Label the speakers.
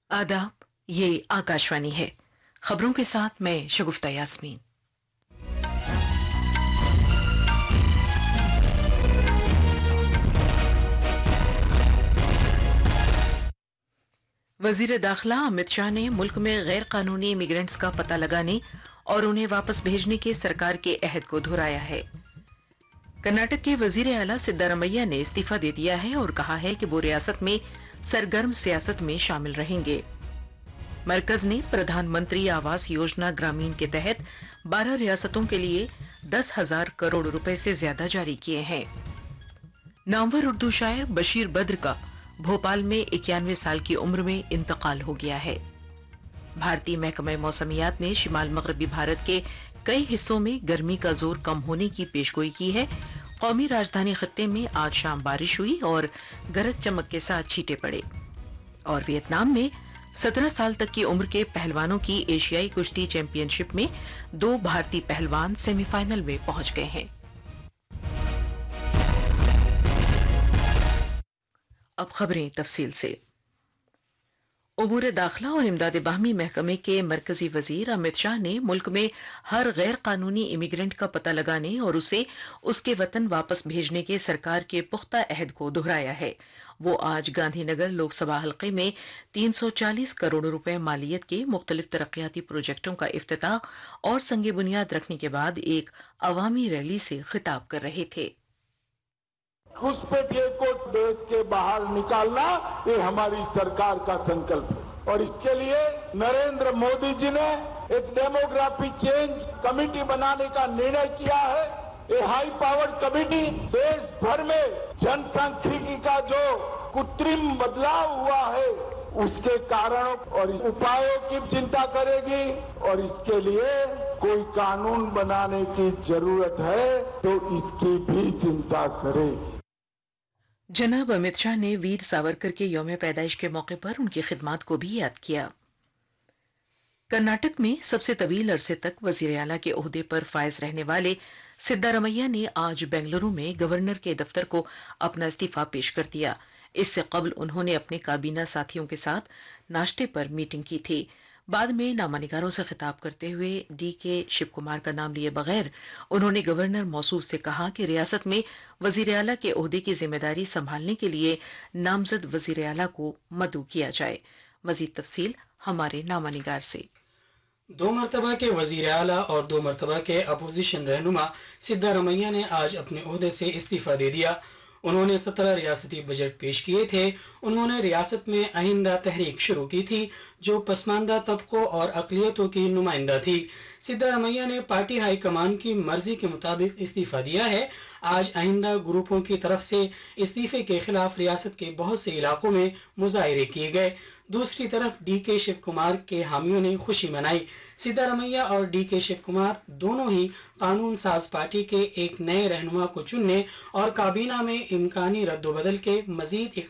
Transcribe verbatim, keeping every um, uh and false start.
Speaker 1: आदाब, ये आकाशवाणी है। खबरों के साथ मैं शगुफ्ता यास्मीन। वजीर दाखिला अमित शाह ने मुल्क में गैर कानूनी इमिग्रेंट्स का पता लगाने और उन्हें वापस भेजने के सरकार के अहद को दोहराया है। कर्नाटक के वजीर आला सिद्धारमैया ने इस्तीफा दे दिया है और कहा है कि वो रियासत में सरगर्म सियासत में शामिल रहेंगे। मरकज ने प्रधानमंत्री आवास योजना ग्रामीण के तहत बारह रियासतों के लिए दस हजार करोड़ रुपए से ज्यादा जारी किए हैं। नामवर उर्दू शायर बशीर बद्र का भोपाल में इक्यानवे साल की उम्र में इंतकाल हो गया है। भारतीय महकमा मौसमियात ने शिमाल मगरबी भारत के कई हिस्सों में गर्मी का जोर कम होने की पेशगोई की है। कौमी राजधानी खत्ते में आज शाम बारिश हुई और गरज चमक के साथ छींटे पड़े। और वियतनाम में सत्रह साल तक की उम्र के पहलवानों की एशियाई कुश्ती चैंपियनशिप में दो भारतीय पहलवान सेमीफाइनल में पहुंच गए हैं। अब खबरें तफसील से। उमूर दाखिला और इमदाद बाहमी महकमे के मरकजी वजीर अमित शाह ने मुल्क में हर गैर कानूनी इमिग्रेंट का पता लगाने और उसे उसके वतन वापस भेजने के सरकार के पुख्ता अहद को दोहराया है। वो आज गांधीनगर लोकसभा हलके में तीन सौ चालीस करोड़ रुपए मालियत के मुख्तलिफ तरक्याती प्रोजेक्टों का इफ्तिताह और संगे बुनियाद रखने के बाद एक अवामी रैली से खिताब कर रहे थे।
Speaker 2: घुसपैठिए को देश के बाहर निकालना ये हमारी सरकार का संकल्प है और इसके लिए नरेंद्र मोदी जी ने एक डेमोग्राफी चेंज कमेटी बनाने का निर्णय किया है। ये हाई पावर कमेटी देश भर में जनसांख्यिकी का जो कृत्रिम बदलाव हुआ है उसके कारणों और उपायों की चिंता करेगी और इसके लिए कोई कानून बनाने की जरूरत है तो इसकी भी चिंता करेगी।
Speaker 1: जनाब अमित शाह ने वीर सावरकर के यौम पैदाइश के मौके पर उनकी खिदमात को भी याद किया। कर्नाटक में सबसे तवील अरसे तक वजीर आला के ओहदे पर फायज रहने वाले सिद्धारमैया ने आज बेंगलुरु में गवर्नर के दफ्तर को अपना इस्तीफा पेश कर दिया। इससे कबल उन्होंने अपने काबीना साथियों के साथ नाश्ते पर मीटिंग की थी। बाद में नामानिगारों से खिताब करते हुए डी के शिव कुमार का नाम लिए बगैर उन्होंने गवर्नर मौसूफ से कहा कि रियासत में वजीर आला के ओहदे की जिम्मेदारी संभालने के लिए नामजद वजीर आला को मदऊ किया जाए। मजीद तफसील हमारे नामानिगार से।
Speaker 3: दो मरतबा के वजीर आला और दो मरतबा के अपोजिशन रहनुमा सिद्धारमैया ने आज अपने ओहदे से इस्तीफा दे दिया। उन्होंने सत्रह रियासती बजट पेश किए थे। उन्होंने रियासत में आइंदा तहरीक शुरू की थी जो पसमानदा तबकों और अक़लियतों की नुमाइंदा थी। सिद्धारमैया ने पार्टी हाई कमान की मर्जी के मुताबिक इस्तीफा दिया है। आज आइंदा ग्रुपों की तरफ से इस्तीफे के खिलाफ रियासत के बहुत से इलाकों में मुजाहरे किए गए। दूसरी तरफ डी के शिव कुमार के हामियों ने खुशी मनाई। सिद्धारमैया और डी के शिव कुमार दोनों ही कानून साज पार्टी के एक नए रहनुमा को चुनने और काबीना में इम्कानी रद्दोबदल के मजीद